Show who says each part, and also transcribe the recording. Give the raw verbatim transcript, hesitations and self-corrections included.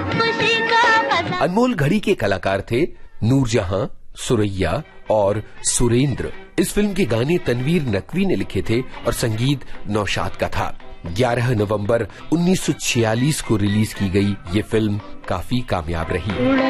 Speaker 1: अनमोल घड़ी के कलाकार थे नूरजहां, सुरैया और सुरेंद्र। इस फिल्म के गाने तनवीर नकवी ने लिखे थे और संगीत नौशाद का था। ग्यारह नवंबर उन्नीस सौ छियालीस को रिलीज की गई ये फिल्म काफी कामयाब रही।